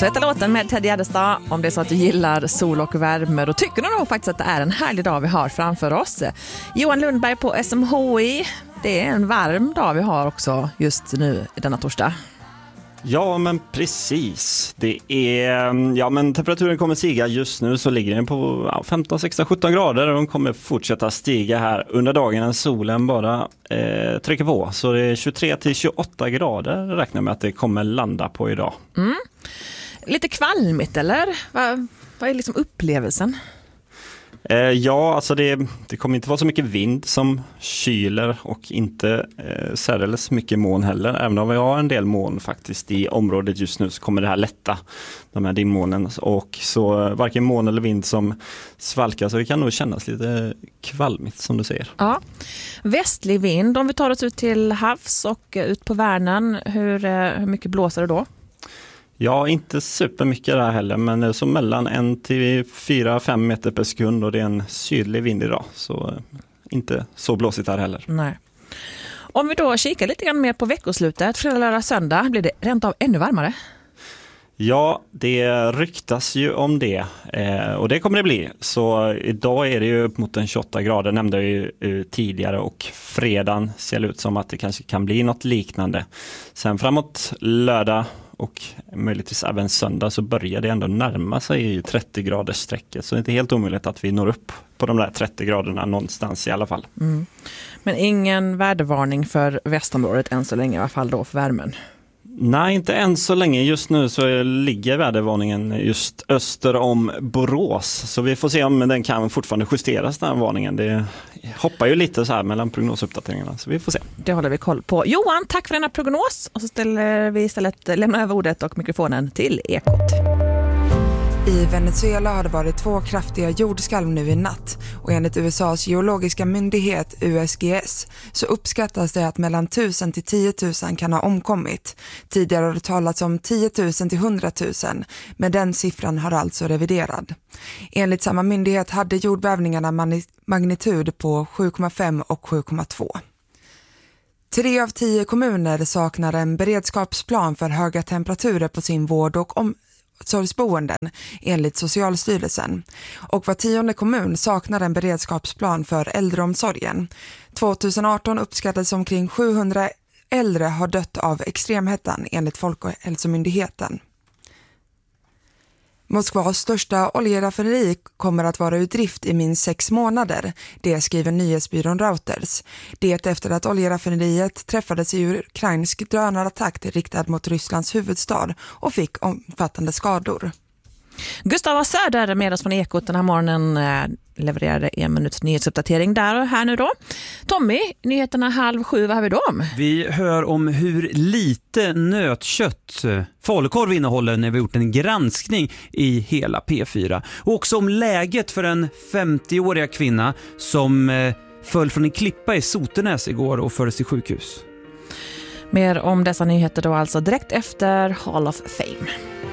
Så heter låten med Ted Gärdestad. Om det är så att du gillar sol och värme, då tycker du nog faktiskt att det är en härlig dag vi har framför oss. Johan Lundberg på SMHI. Det är en varm dag vi har också just nu denna torsdag. Ja, men precis. Det är, men temperaturen kommer stiga. Just nu så ligger den på 15, 16, 17 grader och den kommer fortsätta stiga här under dagen när solen bara trycker på. Så det är 23 till 28 grader räknar med att det kommer landa på idag. Mm. Lite kvalmigt eller? Vad är liksom upplevelsen? Ja, alltså det kommer inte vara så mycket vind som kyler och inte särdeles mycket moln heller. Även om vi har en del moln faktiskt i området just nu så kommer det här lätta, de här dimmolnen. Och så varken moln eller vind som svalkar, så det kan nog kännas lite kvalmigt som du säger. Ja. Västlig vind, om vi tar oss ut till havs och ut på Värnen, hur mycket blåser det då? Ja, inte supermycket där heller, men det är så mellan 1 till 4-5 meter per sekund och det är en sydlig vind idag, så inte så blåsigt här heller. Nej. Om vi då kikar lite grann mer på veckoslutet, fredag, lördag, söndag, blir det rent av ännu varmare? Ja, det ryktas ju om det och det kommer det bli. Så idag är det ju upp mot 28 grader, nämnde jag ju tidigare, och fredagen ser ut som att det kanske kan bli något liknande. Sen framåt lördag och möjligtvis även söndag så börjar det ändå närma sig i 30 graders sträcket. Så det är inte helt omöjligt att vi når upp på de där 30 graderna någonstans i alla fall. Mm. Men ingen vädervarning för västområdet än så länge i alla fall då för värmen? Nej, inte än så länge. Just nu så ligger vädervarningen just öster om Borås. Så vi får se om den kan fortfarande justeras, den här varningen. Det hoppar ju lite så här mellan prognosuppdateringarna, så vi får se. Det håller vi koll på. Johan, tack för denna prognos. Och så ställer vi istället lämna över ordet och mikrofonen till Ekot. I Venezuela har det varit 2 kraftiga jordskalv nu i natt och enligt USAs geologiska myndighet USGS så uppskattas det att mellan 1000 till 10 000 kan ha omkommit. Tidigare har det talats om 10 000 till 100 000, men den siffran har alltså reviderad. Enligt samma myndighet hade jordbävningarna magnitud på 7,5 och 7,2. 3 av 10 kommuner saknar en beredskapsplan för höga temperaturer på sin vård och omsorgsboenden enligt Socialstyrelsen. Och var 10:e kommun saknar en beredskapsplan för äldreomsorgen. 2018 uppskattades omkring 700 äldre har dött av extremhettan enligt Folkhälsomyndigheten. Moskvas största oljeraffinaderi kommer att vara ut drift i minst 6 månader. Det skriver nyhetsbyrån Reuters. Det efter att oljeraffinaderiet träffades i ukrainsk drönarattack riktad mot Rysslands huvudstad och fick omfattande skador. Gustav Söder med oss från Ekot den här morgonen levererade 1 minuts nyhetsuppdatering där och här nu då. Tommy, nyheterna 6:30, vad har vi då om? Vi hör om hur lite nötkött falukorv innehåller när vi gjort en granskning i hela P4. Och också om läget för en 50-åriga kvinna som föll från en klippa i Sotenäs igår och fördes till sjukhus. Mer om dessa nyheter då alltså direkt efter Hall of Fame.